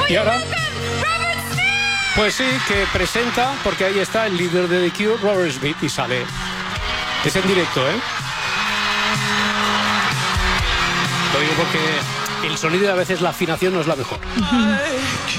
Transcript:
Y ahora, pues sí, que presenta, porque ahí está el líder de The Cure, Robert Smith, y sale. Es en directo, ¿eh? Lo digo porque el sonido y a veces la afinación no es la mejor.